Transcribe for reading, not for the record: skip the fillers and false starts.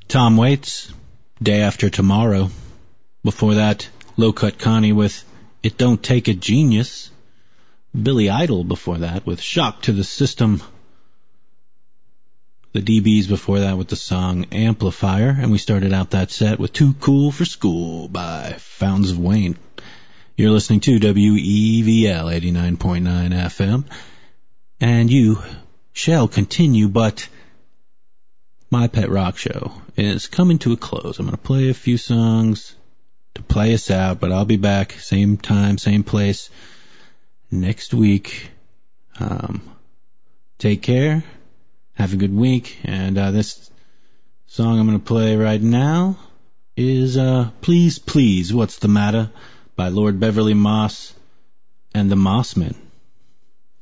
Tom Waits, Day After Tomorrow. Before that, Low Cut Connie with It Don't Take a Genius. Billy Idol before that with Shock to the System. The DBs before that with the song Amplifier. And we started out that set with Too Cool for School by Fountains of Wayne. You're listening to WEVL 89.9 FM. And you shall continue, but my Pet Rock Show is coming to a close. I'm going to play a few songs to play us out, but I'll be back same time, same place next week. Take care. Have a good week. And this song I'm going to play right now is Please Please What's the Matter by Lord Beverly Moss and the Mossmen.